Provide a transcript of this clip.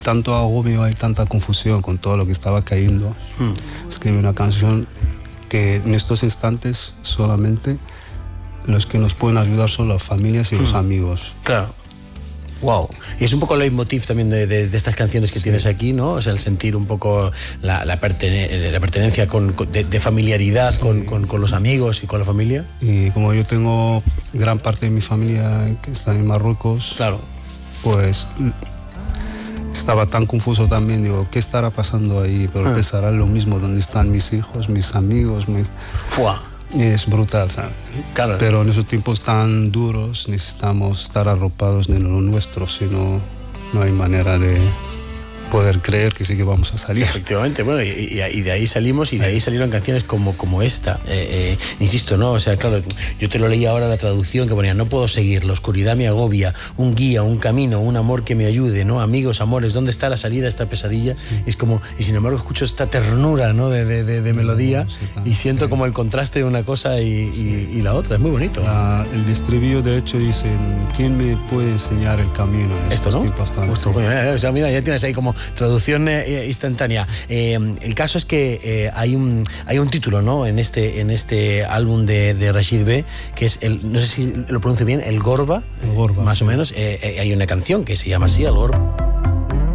tanto agobio, hay tanta confusión con todo lo que estaba cayendo. Escribí una canción que en estos instantes solamente los que nos pueden ayudar son las familias y los amigos. Claro. Wow. Y es un poco el leitmotiv también de estas canciones que tienes aquí, ¿no? O sea, el sentir un poco la pertenencia de familiaridad con los amigos y con la familia. Y como yo tengo gran parte de mi familia que están en Marruecos, claro, pues estaba tan confuso también. Digo, ¿qué estará pasando ahí? Pero pensará lo mismo, ¿dónde están mis hijos, mis amigos? Es brutal, ¿sabes? Claro. Pero en esos tiempos tan duros necesitamos estar arropados en lo nuestro, si no, no hay manera de poder creer que sí que vamos a salir. Efectivamente, bueno, y de ahí salimos, y de ahí salieron canciones como esta. Insisto, ¿no? O sea, claro, yo te lo leí ahora la traducción que ponía: no puedo seguir, la oscuridad me agobia, un guía, un camino, un amor que me ayude, ¿no? Amigos, amores, ¿dónde está la salida a esta pesadilla? Es como, y sin embargo escucho esta ternura, ¿no? de melodía, y siento como el contraste de una cosa y la otra, es muy bonito. El estribillo, de hecho, dice: ¿quién me puede enseñar el camino en estos tiempos tan... O sea, mira, ya tienes ahí como traducción instantánea. El caso es que hay un título, ¿no? en este álbum de Rachid B, que es no sé si lo pronuncio bien, El Gorba. El Gorba, más o menos. Hay una canción que se llama así, El Gorba.